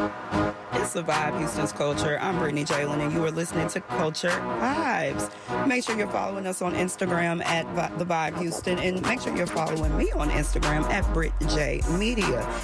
It's the Vibe, Houston's Culture. I'm Brittany Jalen, and you are listening to Culture Vibes. Make sure you're following us on Instagram at The Vibe Houston, and make sure you're following me on Instagram at Brit J Media.